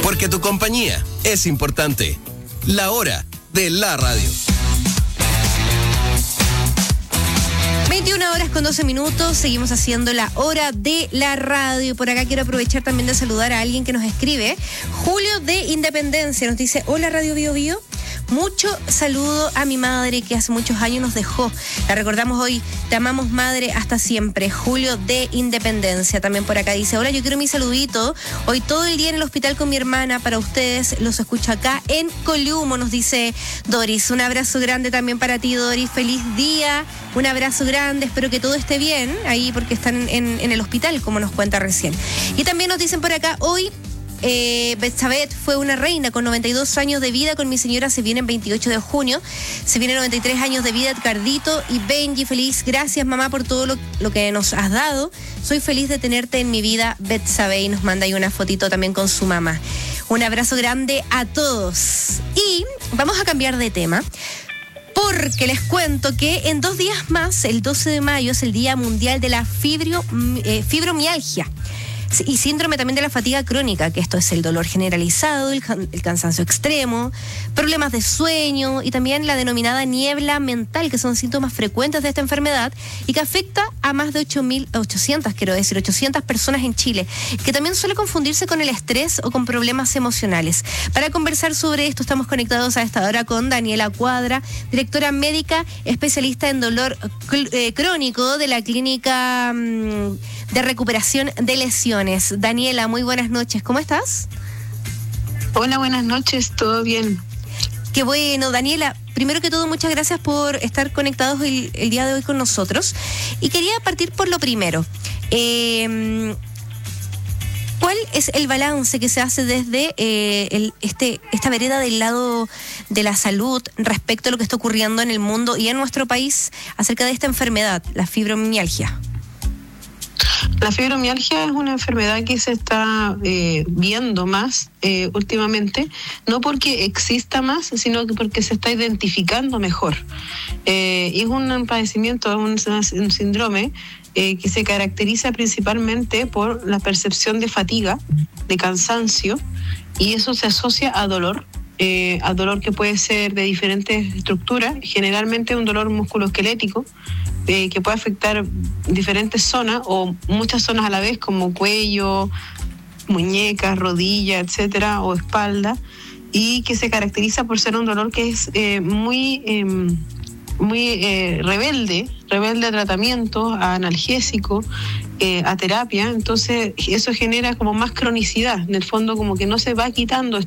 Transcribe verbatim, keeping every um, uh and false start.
Porque tu compañía es importante. La hora de la radio. veintiuna horas con doce minutos, seguimos haciendo la hora de la radio. Por acá quiero aprovechar también de saludar a alguien que nos escribe. Julio de Independencia nos dice: hola Radio Bio Bio. Mucho saludo a mi madre que hace muchos años nos dejó. La recordamos hoy. Te amamos, madre, hasta siempre. Julio de Independencia también por acá dice: hola, yo quiero mi saludito. Hoy todo el día en el hospital con mi hermana. Para ustedes, los escucho acá en Columo, nos dice Doris. Un abrazo grande también para ti, Doris. Feliz día. Un abrazo grande. Espero que todo esté bien ahí porque están en, en el hospital, como nos cuenta recién. Y también nos dicen por acá: hoy Eh, Betsabeth fue una reina con noventa y dos años de vida. Con mi señora se vienen veintiocho de junio. Se vienen noventa y tres años de vida Edgardito y Benji. Feliz, gracias mamá por todo lo, lo que nos has dado. Soy feliz de tenerte en mi vida, Betsabeth. Y nos manda ahí una fotito también con su mamá. Un abrazo grande a todos. Y vamos a cambiar de tema, porque les cuento que en dos días más, el doce de mayo, es el Día Mundial de la fibrio, eh, Fibromialgia y síndrome también de la fatiga crónica, que esto es el dolor generalizado, el, el cansancio extremo, problemas de sueño y también la denominada niebla mental, que son síntomas frecuentes de esta enfermedad y que afecta a más de ocho mil ochocientas, quiero decir, ochocientas personas en Chile, que también suele confundirse con el estrés o con problemas emocionales. Para conversar sobre esto estamos conectados a esta hora con Daniela Cuadra, directora médica especialista en dolor cl- eh, crónico de la Clínica mmm, de Recuperación de Lesiones. Daniela, muy buenas noches, ¿cómo estás? Hola, buenas noches, ¿todo bien? Qué bueno, Daniela, primero que todo, muchas gracias por estar conectados el, el día de hoy con nosotros. Y quería partir por lo primero. Eh, ¿Cuál es el balance que se hace desde eh, el, este, esta vereda del lado de la salud respecto a lo que está ocurriendo en el mundo y en nuestro país acerca de esta enfermedad, la fibromialgia? La fibromialgia es una enfermedad que se está eh, viendo más eh, últimamente, no porque exista más, sino que porque se está identificando mejor. Eh, y es un padecimiento, un, un síndrome eh, que se caracteriza principalmente por la percepción de fatiga, de cansancio, y eso se asocia a dolor. Eh, a dolor que puede ser de diferentes estructuras, generalmente un dolor musculoesquelético, eh, que puede afectar diferentes zonas o muchas zonas a la vez, como cuello, muñecas, rodillas, etcétera, o espalda, y que se caracteriza por ser un dolor que es eh, muy, eh, muy eh, rebelde, rebelde a tratamiento, a analgésico, eh, a terapia. Entonces eso genera como más cronicidad, en el fondo como que no se va quitando